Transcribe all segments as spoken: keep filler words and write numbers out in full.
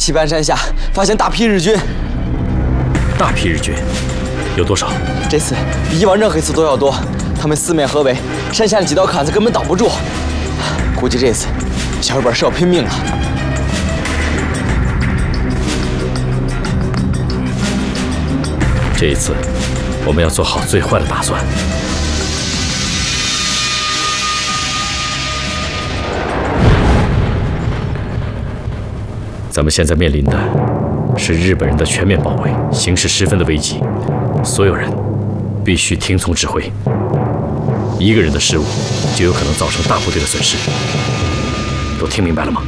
棋盘山下发现大批日军。 大批日军有多少？ 这次比以往任何一次都要多，他们四面合围，山下的几道坎子根本挡不住。估计这次小日本是要拼命了。 这一次，我们要做好最坏的打算。咱们现在面临的是日本人的全面包围，形势十分的危急，所有人必须听从指挥。一个人的失误就有可能造成大部队的损失，都听明白了吗？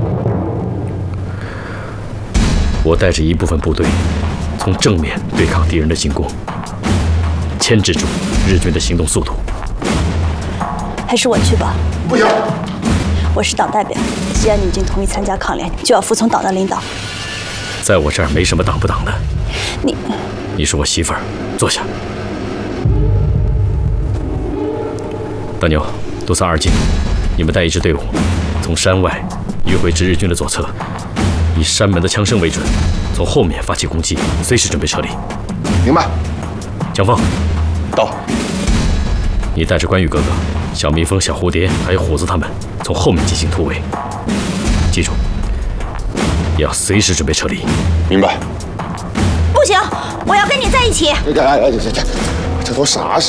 我带着一部分部队从正面对抗敌人的进攻，牵制住日军的行动速度。 还是我去吧。 不行， 我是党代表，既然你已经同意参加抗联，就要服从党的领导。 在我这儿没什么党不党的。 你， 你是我媳妇儿，坐下。大牛、杜三、二进，你们带一支队伍从山外迂回至日军的左侧，以山门的枪声为准，从后面发起攻击，随时准备撤离。 明白。 江峰， 到。 你带着关羽哥哥、小蜜蜂、小蝴蝶还有虎子他们从后面进行突围，记住，要随时准备撤离。 明白。 不行，我要跟你在一起。 哎哎哎，这这这，这都啥事？